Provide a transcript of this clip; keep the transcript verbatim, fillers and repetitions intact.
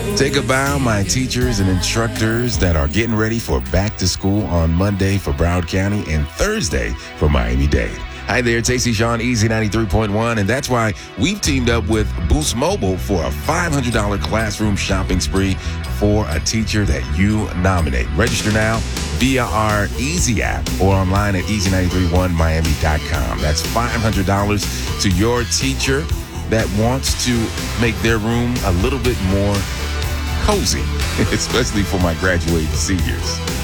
Say goodbye, my teachers and instructors that are getting ready for back to school on Monday for Broward County and Thursday for Miami-Dade. Hi there, it's A C Sean, Easy ninety-three point one, and that's why we've teamed up with Boost Mobile for a five hundred dollars classroom shopping spree for a teacher that you nominate. Register now via our Easy app or online at easy nine three one miami dot com. That's five hundred dollars to your teacher that wants to make their room a little bit more cozy, especially for my graduating seniors.